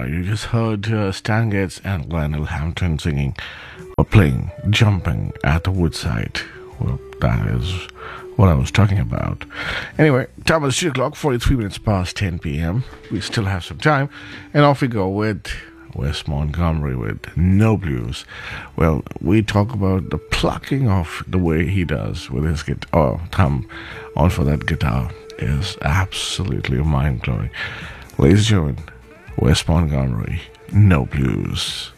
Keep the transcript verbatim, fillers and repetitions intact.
You just heard uh, Stan Getz and Lionel Hampton singing or playing Jumping at the Woodside. Well, that is what I was talking about. Anyway, time is three o'clock, forty-three minutes past ten p.m. We still have some time, and off we go with Wes Montgomery with No Blues. Well, we talk about the plucking of the way he does with his guitar, oh, thumb on for that guitar is absolutely mind-blowing. Ladies and gentlemen, Wes Montgomery, No Blues.